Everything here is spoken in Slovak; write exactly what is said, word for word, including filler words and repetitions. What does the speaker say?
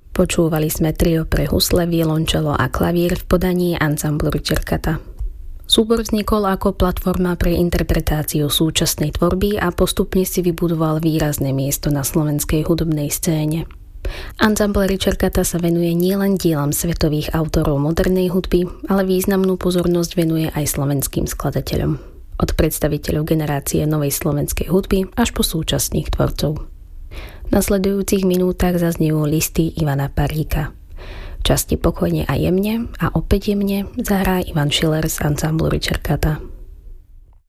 Počúvali sme trio pre husle, violončelo a klavír v podaní ansamblu Ricercata. Súbor vznikol ako platforma pre interpretáciu súčasnej tvorby a postupne si vybudoval výrazné miesto na slovenskej hudobnej scéne. Ansámbl Ricercata sa venuje nielen dielam svetových autorov modernej hudby, ale významnú pozornosť venuje aj slovenským skladateľom. Od predstaviteľov generácie novej slovenskej hudby až po súčasných tvorcov. V nasledujúcich minútach zaznejú listy Ivana Paríka. Časti Pokojne a jemne a opäť jemne zahrá Ivan Schiller z ansámblu Ricercata.